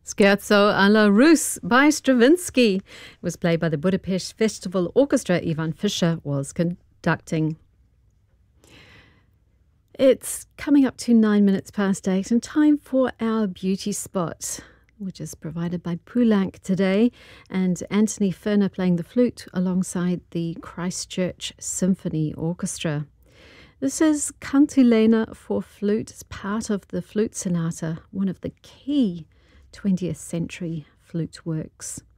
Scherzo alla Russe by Stravinsky. It was played by the Budapest Festival Orchestra. Ivan Fischer was conducting. It's coming up to 9 minutes past 8 and time for our beauty spot, which is provided by Poulenc today, and Anthony Ferner playing the flute alongside the Christchurch Symphony Orchestra. This is Cantilena for flute. It's part of the Flute Sonata, one of the key 20th century flute works.